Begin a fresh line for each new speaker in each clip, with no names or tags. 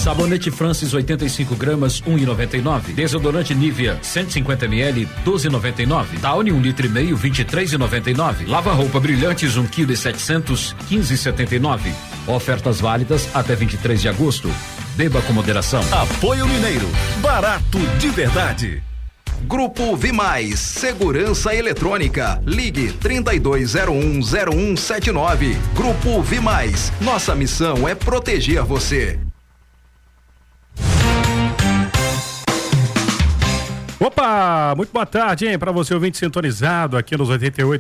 Sabonete Francis 85 gramas 1,99. Desodorante Nivea 150 ml 12,99. Downy 1,5 litro 23,99. Lava roupa Brilhantes 1,7 kg 15,79. Ofertas válidas até 23 de agosto. Beba com moderação.
Apoio Mineiro, barato de verdade.
Grupo Vimais, Segurança Eletrônica. Ligue 32010179. Grupo Vimais, nossa missão é proteger você.
Opa, muito boa tarde, hein, para você ouvinte sintonizado aqui nos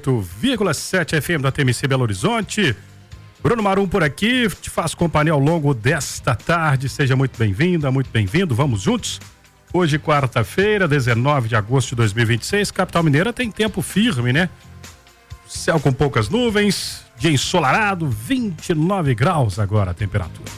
88,7 FM da TMC Belo Horizonte. Bruno Marum por aqui, te faço companhia ao longo desta tarde. Seja muito bem-vinda, muito bem-vindo. Vamos juntos. Hoje, quarta-feira, 19 de agosto de 2026, capital mineira tem tempo firme, né? Céu com poucas nuvens, dia ensolarado, 29 graus agora a temperatura.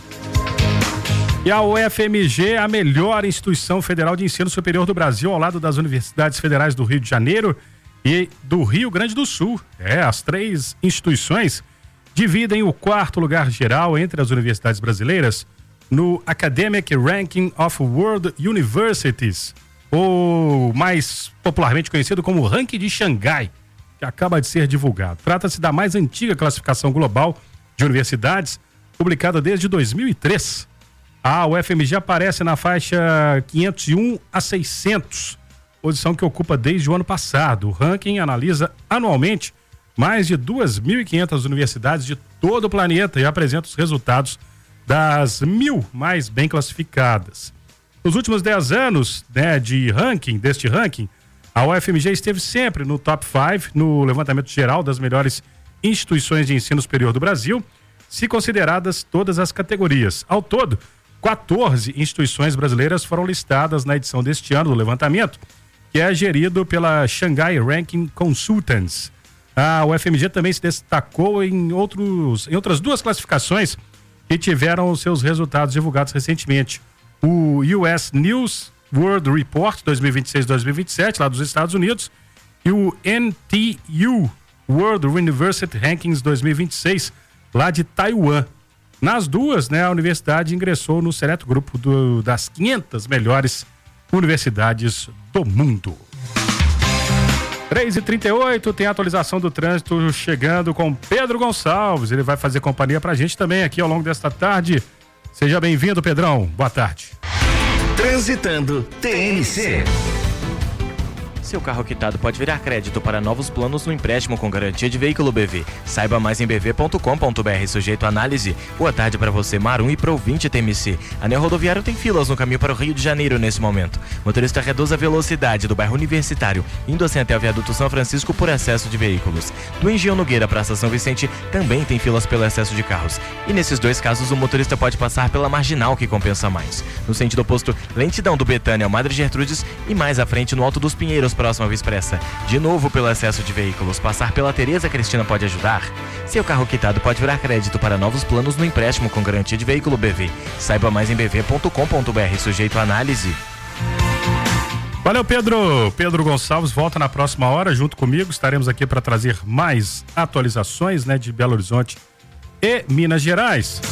E a UFMG, a melhor instituição federal de ensino superior do Brasil, ao lado das universidades federais do Rio de Janeiro e do Rio Grande do Sul. As três instituições dividem o quarto lugar geral entre as universidades brasileiras no Academic Ranking of World Universities, ou mais popularmente conhecido como Ranking de Xangai, que acaba de ser divulgado. Trata-se da mais antiga classificação global de universidades, publicada desde 2003. A UFMG aparece na faixa 501 a 600, posição que ocupa desde o ano passado. O ranking analisa anualmente mais de 2.500 universidades de todo o planeta e apresenta os resultados das 1.000 mais bem classificadas. Nos últimos 10 anos, né, deste ranking, a UFMG esteve sempre no top 5 no levantamento geral das melhores instituições de ensino superior do Brasil, se consideradas todas as categorias. Ao todo, 14 instituições brasileiras foram listadas na edição deste ano do levantamento, que é gerido pela Shanghai Ranking Consultants. A UFMG também se destacou em outras duas classificações que tiveram os seus resultados divulgados recentemente. O US News World Report 2026-2027, lá dos Estados Unidos, e o NTU World University Rankings 2026, lá de Taiwan. Nas duas, né, a universidade ingressou no seleto grupo das 500 melhores universidades do mundo. 3h38, tem a atualização do trânsito chegando com Pedro Gonçalves. Ele vai fazer companhia pra gente também aqui ao longo desta tarde. Seja bem-vindo, Pedrão. Boa tarde.
Transitando TMC.
Seu carro quitado pode virar crédito para novos planos no empréstimo com garantia de veículo BV. Saiba mais em bv.com.br, sujeito a análise. Boa tarde para você, Marum, e para o ouvinte TMC. Anel rodoviário tem filas no caminho para o Rio de Janeiro nesse momento. Motorista reduz a velocidade do bairro Universitário, indo assim até o viaduto São Francisco por excesso de veículos. Do Engenho Nogueira para a Praça São Vicente também tem filas pelo excesso de carros. E nesses dois casos o motorista pode passar pela marginal, que compensa mais. No sentido oposto, lentidão do Betânia ao Madre Gertrudes e mais à frente no Alto dos Pinheiros, próximo à Via Expressa. De novo pelo excesso de veículos. Passar pela Tereza Cristina pode ajudar? Seu carro quitado pode virar crédito para novos planos no empréstimo com garantia de veículo BV. Saiba mais em bv.com.br, sujeito a análise.
Valeu, Pedro. Pedro Gonçalves volta na próxima hora junto comigo. Estaremos aqui para trazer mais atualizações, né, de Belo Horizonte e Minas Gerais.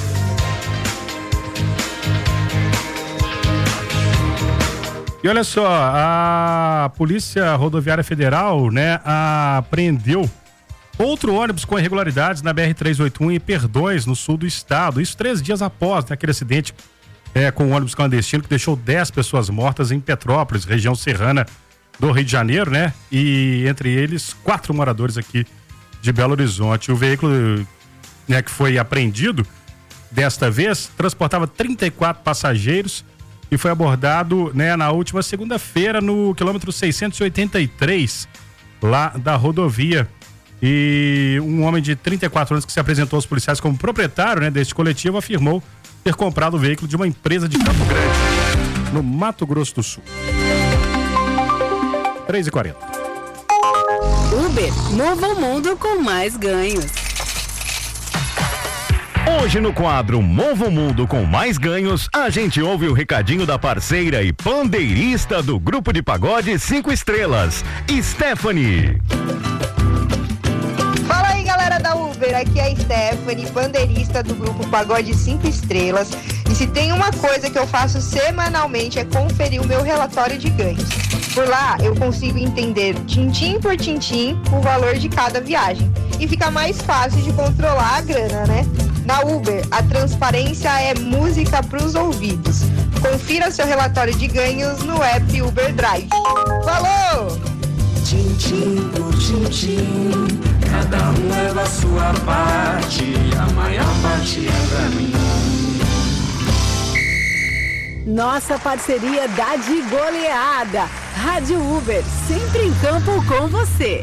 E olha só, a Polícia Rodoviária Federal, né, apreendeu outro ônibus com irregularidades na BR-381 em Perdões, no sul do estado. Isso 3 dias após, né, aquele acidente com um ônibus clandestino que deixou 10 pessoas mortas em Petrópolis, região serrana do Rio de Janeiro, né? E entre eles 4 moradores aqui de Belo Horizonte. O veículo, né, que foi apreendido desta vez transportava 34 passageiros e foi abordado, né, na última segunda-feira no quilômetro 683 lá da rodovia. E um homem de 34 anos que se apresentou aos policiais como proprietário, né, deste coletivo afirmou ter comprado o veículo de uma empresa de Campo Grande, no Mato Grosso do Sul. 3h40.
Uber, mova o mundo com mais ganhos.
Hoje no quadro Mova o Mundo com Mais Ganhos, a gente ouve o recadinho da parceira e pandeirista do grupo de pagode 5 estrelas, Stephanie.
Fala aí, galera da Uber, aqui é a Stephanie, pandeirista do grupo Pagode 5 Estrelas. se tem uma coisa que eu faço semanalmente é conferir o meu relatório de ganhos. Por lá eu consigo entender tintim por tintim o valor de cada viagem e fica mais fácil de controlar a grana, né? Na Uber, a transparência é música para os ouvidos. Confira seu relatório de ganhos no app Uber Drive. Falou!
Tintim por tintim, cada um leva a sua parte, a maior parte é pra mim.
Nossa parceria dá de goleada. Rádio Uber, sempre em campo com você.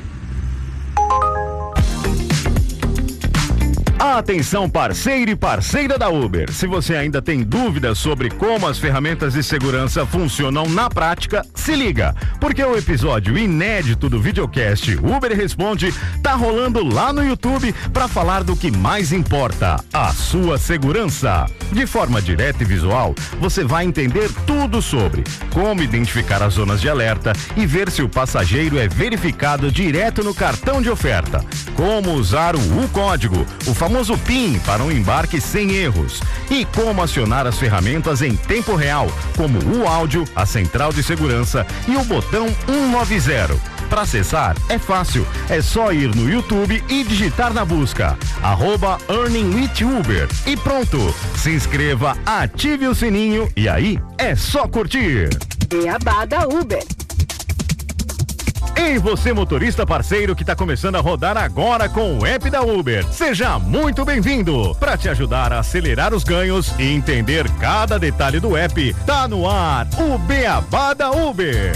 Atenção, parceiro e parceira da Uber. Se você ainda tem dúvidas sobre como as ferramentas de segurança funcionam na prática, se liga, porque o episódio inédito do videocast Uber Responde tá rolando lá no YouTube para falar do que mais importa, a sua segurança. De forma direta e visual, você vai entender tudo sobre como identificar as zonas de alerta e ver se o passageiro é verificado direto no cartão de oferta, como usar o U-código, o famoso PIN para um embarque sem erros, e como acionar as ferramentas em tempo real, como o áudio, a central de segurança e o botão 190. Para acessar é fácil, é só ir no YouTube e digitar na busca @EarningWithUber e pronto. Se inscreva, ative o sininho e aí é só curtir.
Beabá da Uber.
E você, motorista parceiro que está começando a rodar agora com o app da Uber, seja muito bem-vindo! Para te ajudar a acelerar os ganhos e entender cada detalhe do app, tá no ar o Beabá da Uber.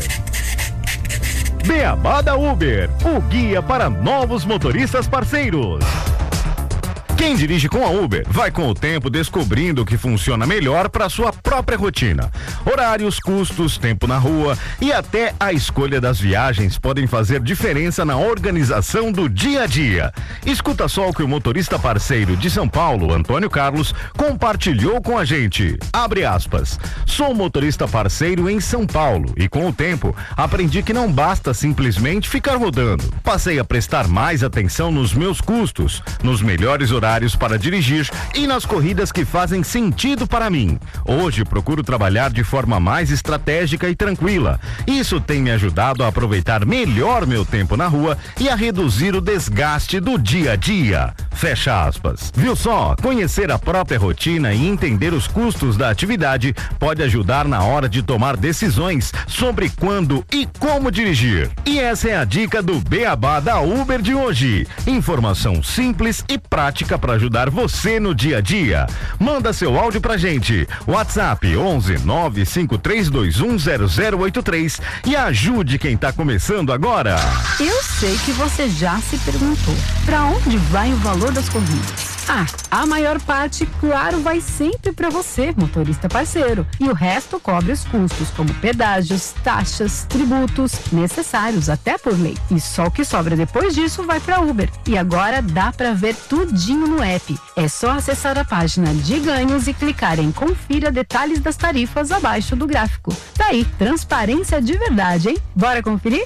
Beabá da Uber, o guia para novos motoristas parceiros. Quem dirige com a Uber vai com o tempo descobrindo o que funciona melhor para sua própria rotina. Horários, custos, tempo na rua e até a escolha das viagens podem fazer diferença na organização do dia a dia. Escuta só o que o motorista parceiro de São Paulo, Antônio Carlos, compartilhou com a gente. Abre aspas. Sou motorista parceiro em São Paulo e com o tempo aprendi que não basta simplesmente ficar rodando. Passei a prestar mais atenção nos meus custos, nos melhores horários para dirigir e nas corridas que fazem sentido para mim. Hoje procuro trabalhar de forma mais estratégica e tranquila. Isso tem me ajudado a aproveitar melhor meu tempo na rua e a reduzir o desgaste do dia a dia. Fecha aspas. Viu só? Conhecer a própria rotina e entender os custos da atividade pode ajudar na hora de tomar decisões sobre quando e como dirigir. E essa é a dica do Beabá da Uber de hoje. Informação simples e prática para ajudar você no dia a dia. Manda seu áudio pra gente. WhatsApp 11 953210083 e ajude quem tá começando agora.
Eu sei que você já se perguntou, pra onde vai o valor das corridas? A maior parte, claro, vai sempre para você, motorista parceiro. E o resto cobre os custos, como pedágios, taxas, tributos, necessários até por lei. E só o que sobra depois disso vai para Uber. E agora dá para ver tudinho no app. É só acessar a página de ganhos e clicar em confira detalhes das tarifas abaixo do gráfico. Daí, transparência de verdade, hein? Bora conferir?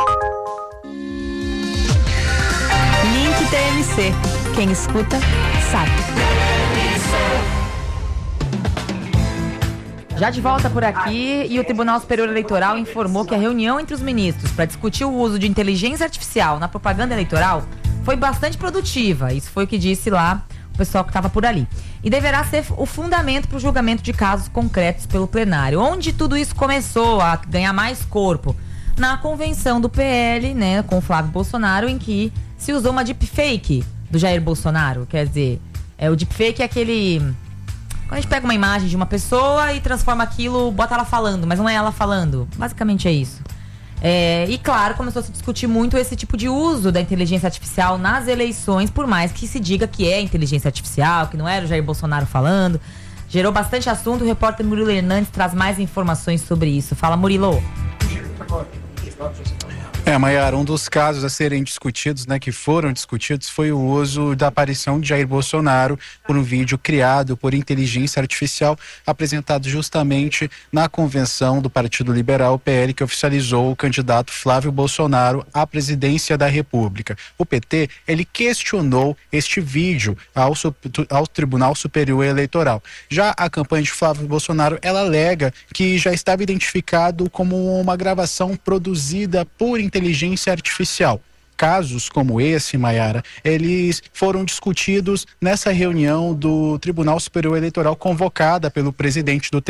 Link TMC. Quem escuta, sabe.
Já de volta por aqui, e o Tribunal Superior Eleitoral informou que a reunião entre os ministros para discutir o uso de inteligência artificial na propaganda eleitoral foi bastante produtiva. Isso foi o que disse lá o pessoal que estava por ali. E deverá ser o fundamento para o julgamento de casos concretos pelo plenário. Onde tudo isso começou a ganhar mais corpo? Na convenção do PL, né, com o Flávio Bolsonaro, em que se usou uma deepfake do Jair Bolsonaro. Quer dizer, o deepfake é aquele... Quando a gente pega uma imagem de uma pessoa e transforma aquilo, bota ela falando, mas não é ela falando. Basicamente é isso. E claro, começou a se discutir muito esse tipo de uso da inteligência artificial nas eleições, por mais que se diga que é inteligência artificial, que não era o Jair Bolsonaro falando. Gerou bastante assunto. O repórter Murilo Hernandes traz mais informações sobre isso. Fala, Murilo.
Maiara, um dos casos a serem discutidos, né, que foram discutidos, foi o uso da aparição de Jair Bolsonaro por um vídeo criado por inteligência artificial, apresentado justamente na convenção do Partido Liberal, PL, que oficializou o candidato Flávio Bolsonaro à presidência da República. O PT, ele questionou este vídeo ao Tribunal Superior Eleitoral. Já a campanha de Flávio Bolsonaro, ela alega que já estava identificado como uma gravação produzida por inteligência artificial. Casos como esse, Maiara, eles foram discutidos nessa reunião do Tribunal Superior Eleitoral convocada pelo presidente do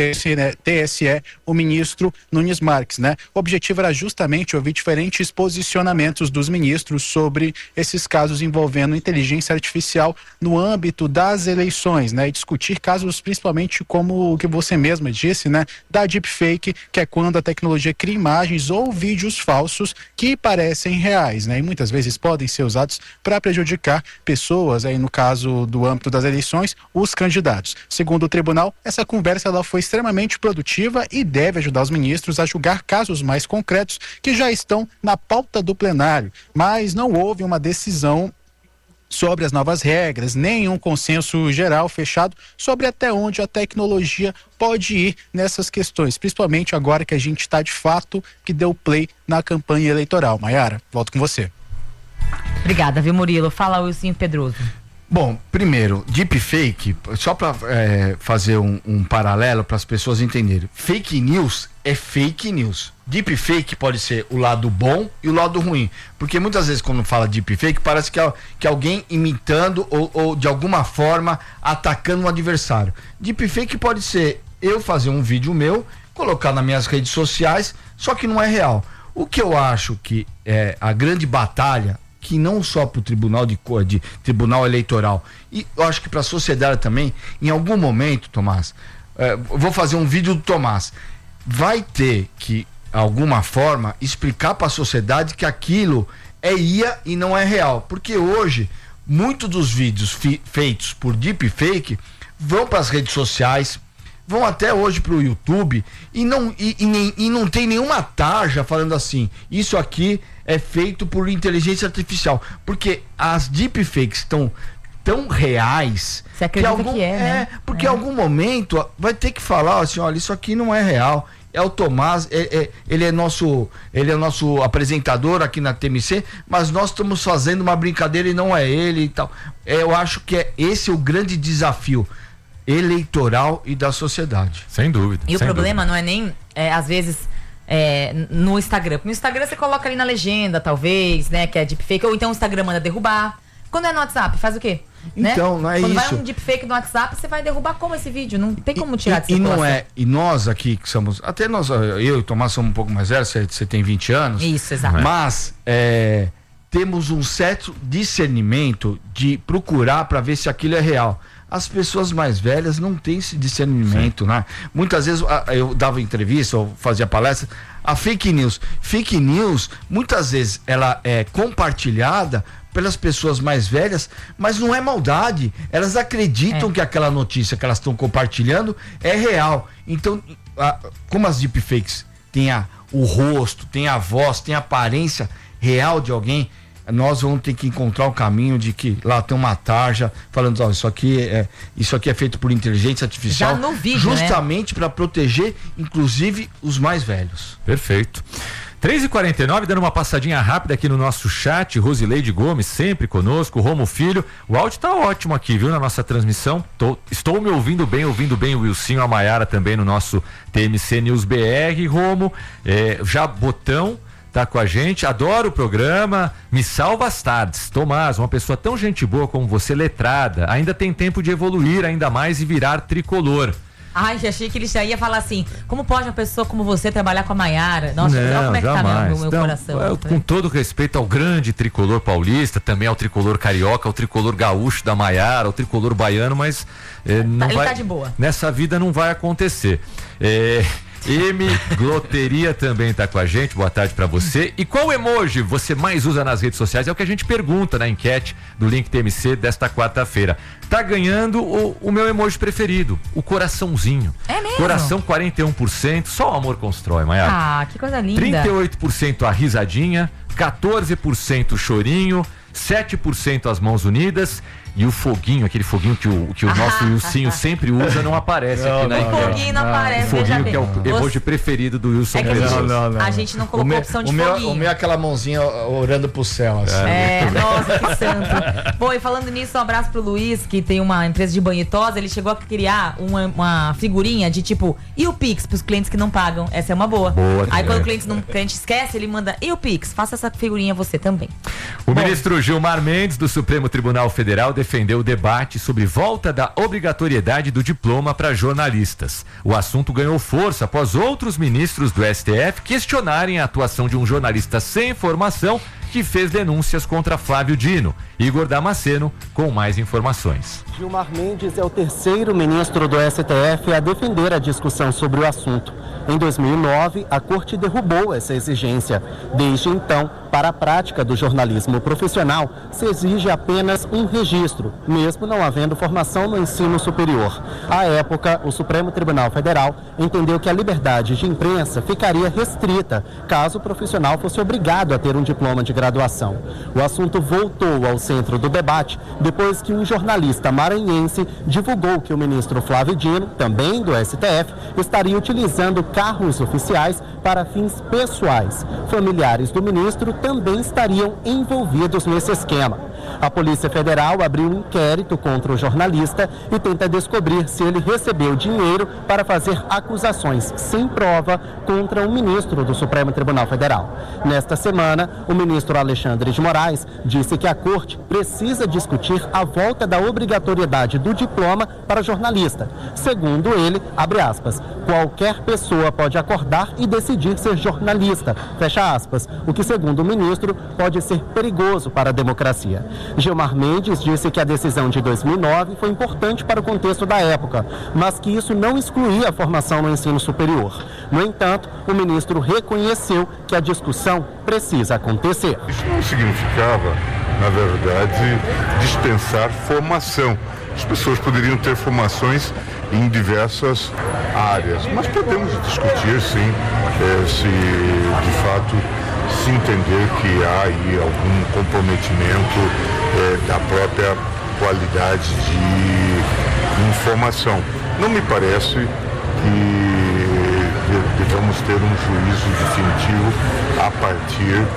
TSE, o ministro Nunes Marques, né? O objetivo era justamente ouvir diferentes posicionamentos dos ministros sobre esses casos envolvendo inteligência artificial no âmbito das eleições, né? E discutir casos principalmente como o que você mesma disse, né? Da deepfake, que é quando a tecnologia cria imagens ou vídeos falsos que parecem reais, né? E muitas vezes podem ser usados para prejudicar pessoas, aí no caso do âmbito das eleições, os candidatos. Segundo o tribunal, essa conversa ela foi extremamente produtiva e deve ajudar os ministros a julgar casos mais concretos que já estão na pauta do plenário, mas não houve uma decisão sobre as novas regras, nenhum consenso geral fechado sobre até onde a tecnologia pode ir nessas questões, principalmente agora que a gente está de fato que deu play na campanha eleitoral. Maiara, volto com você.
Obrigada, viu, Murilo? Fala, Wilson Pedroso.
Bom, primeiro, deepfake, só para fazer um paralelo para as pessoas entenderem. Fake news é fake news. Deepfake pode ser o lado bom e o lado ruim. Porque muitas vezes quando fala deepfake parece que alguém imitando ou de alguma forma atacando um adversário. Deepfake pode ser eu fazer um vídeo meu, colocar nas minhas redes sociais, só que não é real. O que eu acho que é a grande batalha, que não só para o tribunal de tribunal eleitoral, e eu acho que para a sociedade também, em algum momento, Tomás, vou fazer um vídeo do Tomás, vai ter que, alguma forma, explicar para a sociedade que aquilo é IA e não é real, porque hoje, muitos dos vídeos feitos por deepfake vão para as redes sociais, vão até hoje para o YouTube e não tem nenhuma tarja falando assim, isso aqui é feito por inteligência artificial, porque as deepfakes estão tão reais.
Você acredita que né?
Porque em algum momento vai ter que falar assim, olha, isso aqui não é real. É o Tomás, ele é nosso apresentador aqui na TMC, mas nós estamos fazendo uma brincadeira e não é ele e tal. Eu acho que esse é o grande desafio eleitoral e da sociedade.
Sem dúvida.
E o problema não é nem, às vezes, no Instagram. No Instagram você coloca ali na legenda, talvez, né, que é deepfake, ou então o Instagram manda derrubar. Quando é no WhatsApp, faz o quê?
Então,
né?
não é
Quando
isso.
Vai um deepfake no WhatsApp, você vai derrubar como esse vídeo? Não tem como tirar de circulação.
E nós aqui que somos, até nós, eu e o Tomás somos um pouco mais velhos, você tem 20 anos.
Isso, exato.
Mas temos um certo discernimento de procurar para ver se aquilo é real. As pessoas mais velhas não têm esse discernimento, né? Muitas vezes eu dava entrevista ou fazia palestra, a fake news, muitas vezes ela é compartilhada pelas pessoas mais velhas, mas não é maldade. Elas acreditam que aquela notícia que elas estão compartilhando é real. Então, como as deepfakes têm o rosto, tem a voz, tem a aparência real de alguém, nós vamos ter que encontrar o caminho de que lá tem uma tarja falando, ó, isso aqui é feito por inteligência artificial,
já no vídeo,
justamente para proteger, inclusive, os mais velhos.
Perfeito. 3h49, dando uma passadinha rápida aqui no nosso chat, Rosileide Gomes, sempre conosco, Romo Filho, o áudio tá ótimo aqui, viu, na nossa transmissão, estou me ouvindo bem o Wilsinho, a Maiara também no nosso TMC News BR, Romo, já Botão tá com a gente, adoro o programa, me salva as tardes. Tomás, uma pessoa tão gente boa como você, letrada, ainda tem tempo de evoluir ainda mais e virar tricolor.
Ai, já achei que ele já ia falar assim, como pode uma pessoa como você trabalhar com a Maiara? Nossa, olha como é que
jamais.
Tá meu coração.
Com todo respeito ao grande tricolor paulista, também ao tricolor carioca, ao tricolor gaúcho da Maiara, ao tricolor baiano, mas não
ele
vai,
tá de boa.
Nessa vida não vai acontecer.
M Gloteria também tá com a gente, boa tarde pra você. E qual emoji você mais usa nas redes sociais? É o que a gente pergunta na enquete do Link TMC desta quarta-feira. Tá ganhando o meu emoji preferido, o coraçãozinho.
É mesmo?
Coração 41%, só o amor constrói, Maiara.
Ah, que coisa linda.
38% a risadinha, 14% o chorinho, 7% as mãos unidas e o foguinho, aquele foguinho que o nosso Wilsinho sempre usa, não aparece aqui na enquete.
O foguinho não aparece,
O foguinho
veja
que é o
bem.
emoji preferido do Wilson.
É que a gente não colocou a opção de foguinho.
O meu é aquela mãozinha orando pro céu, assim.
Nossa, que santo. Bom, e falando nisso, um abraço pro Luiz, que tem uma empresa de banho e tosa. Ele chegou a criar uma figurinha de tipo, e o Pix pros clientes que não pagam? Essa é uma boa. Aí quando o cliente esquece, ele manda, e o Pix? Faça essa figurinha você também.
O ministro Gilmar Mendes, do Supremo Tribunal Federal, defendeu o debate sobre volta da obrigatoriedade do diploma para jornalistas. O assunto ganhou força após outros ministros do STF questionarem a atuação de um jornalista sem formação que fez denúncias contra Flávio Dino. Igor Damasceno com mais informações.
Gilmar Mendes é o terceiro ministro do STF a defender a discussão sobre o assunto. Em 2009, a Corte derrubou essa exigência. Desde então, para a prática do jornalismo profissional, se exige apenas um registro, mesmo não havendo formação no ensino superior. À época, o Supremo Tribunal Federal entendeu que a liberdade de imprensa ficaria restrita, caso o profissional fosse obrigado a ter um diploma de graduação. O assunto voltou ao centro do debate depois que um jornalista maranhense divulgou que o ministro Flávio Dino, também do STF, estaria utilizando carros oficiais para fins pessoais. Familiares do ministro também estariam envolvidos nesse esquema. A Polícia Federal abriu um inquérito contra o jornalista e tenta descobrir se ele recebeu dinheiro para fazer acusações sem prova contra um ministro do Supremo Tribunal Federal. Nesta semana, o ministro Alexandre de Moraes disse que a Corte precisa discutir a volta da obrigatoriedade do diploma para jornalista. Segundo ele, abre aspas, qualquer pessoa pode acordar e decidir ser jornalista, fecha aspas, o que, segundo o ministro, pode ser perigoso para a democracia. Gilmar Mendes disse que a decisão de 2009 foi importante para o contexto da época, mas que isso não excluía a formação no ensino superior. No entanto, o ministro reconheceu que a discussão precisa acontecer.
Isso não significava, na verdade, dispensar formação. As pessoas poderiam ter formações em diversas áreas, mas podemos discutir, sim, se de fato se entender que há aí algum comprometimento da própria qualidade de informação. Não me parece que devemos ter um juízo definitivo a partir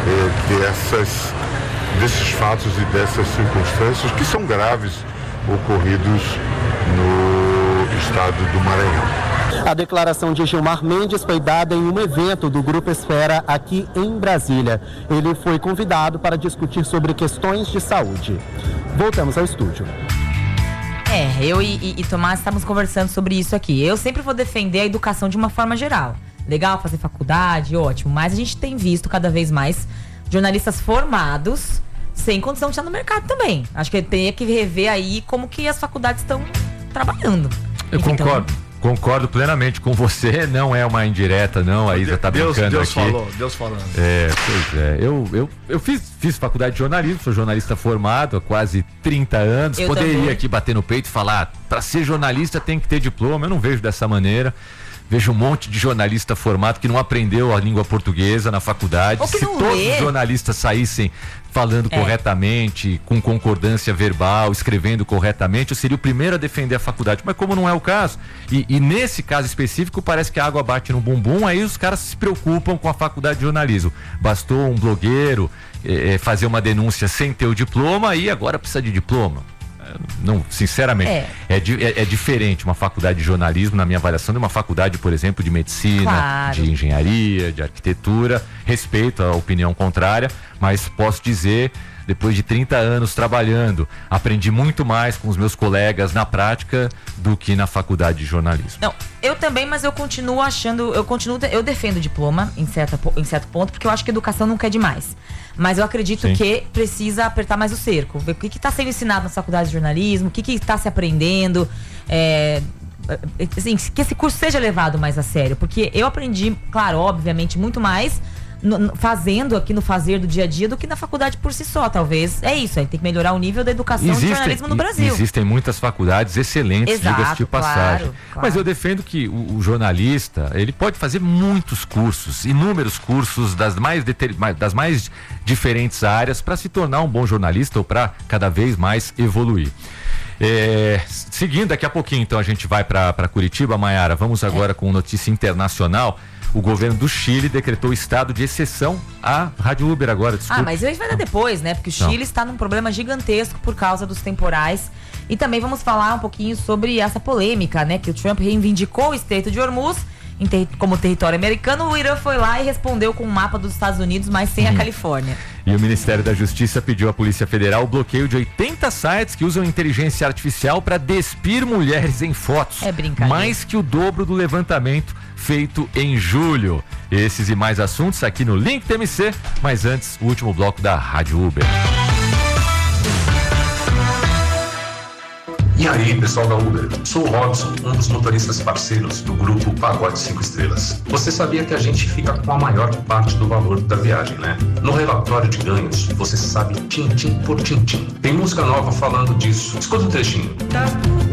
desses fatos e dessas circunstâncias que são graves ocorridos no estado do Maranhão.
A declaração de Gilmar Mendes foi dada em um evento do Grupo Esfera aqui em Brasília. Ele foi convidado para discutir sobre questões de saúde. Voltamos ao estúdio.
Eu e Tomás estamos conversando sobre isso aqui. Eu sempre vou defender a educação de uma forma geral. Legal fazer faculdade, ótimo. Mas a gente tem visto cada vez mais jornalistas formados sem condição de estar no mercado também. Acho que tem que rever aí como que as faculdades estão trabalhando.
Eu concordo plenamente com você, não é uma indireta, não, a Isa tá brincando
Deus
aqui.
Deus falando.
Pois é, eu fiz faculdade de jornalismo, sou jornalista formado há quase 30 anos, poderia aqui bater no peito e falar, para ser jornalista tem que ter diploma, eu não vejo dessa maneira. Vejo um monte de jornalista formado que não aprendeu a língua portuguesa na faculdade. Se todos os jornalistas saíssem falando corretamente, com concordância verbal, escrevendo corretamente, eu seria o primeiro a defender a faculdade. Mas como não é o caso, e nesse caso específico parece que a água bate no bumbum, aí os caras se preocupam com a faculdade de jornalismo. Bastou um blogueiro fazer uma denúncia sem ter o diploma e agora precisa de diploma. Não, sinceramente, é diferente uma faculdade de jornalismo, na minha avaliação, de uma faculdade, por exemplo, de medicina, de engenharia, de arquitetura. Respeito a opinião contrária, mas posso dizer, depois de 30 anos trabalhando, aprendi muito mais com os meus colegas na prática do que na faculdade de jornalismo.
Não, eu também, mas eu continuo achando, eu defendo o diploma em certo ponto, porque eu acho que educação nunca é demais. Mas eu acredito que precisa apertar mais o cerco, ver o que está sendo ensinado na faculdade de jornalismo, o que está se aprendendo, assim, que esse curso seja levado mais a sério, porque eu aprendi, claro, obviamente, muito mais fazendo aqui no fazer do dia a dia do que na faculdade por si só, talvez. É isso, aí tem que melhorar o nível da educação de jornalismo no Brasil.
Existem muitas faculdades excelentes, diga-se de passagem.
Claro.
Mas eu defendo que o jornalista, ele pode fazer muitos cursos, inúmeros cursos das mais diferentes áreas para se tornar um bom jornalista ou para cada vez mais evoluir. Seguindo, daqui a pouquinho, então, a gente vai para Curitiba, Maiara. Vamos agora com notícia internacional. O governo do Chile decretou estado de exceção à Rádio Uber agora, desculpa.
Mas isso vai dar depois, né? Porque o Chile está num problema gigantesco por causa dos temporais. E também vamos falar um pouquinho sobre essa polêmica, né? Que o Trump reivindicou o Estreito de Hormuz como território americano. O Irã foi lá e respondeu com um mapa dos Estados Unidos, mas sem a Califórnia.
E o Ministério da Justiça pediu à Polícia Federal o bloqueio de 80 sites que usam inteligência artificial para despir mulheres em fotos.
É brincadeira.
Mais que o dobro do levantamento feito em julho. Esses e mais assuntos aqui no Link TMC, mas antes, o último bloco da Rádio Uber.
E aí, pessoal da Uber, sou o Robson, um dos motoristas parceiros do grupo Pacote 5 Estrelas. Você sabia que a gente fica com a maior parte do valor da viagem, né? No relatório de ganhos, você sabe tintim por tintim. Tem música nova falando disso. Escuta um trechinho.
Tá tudo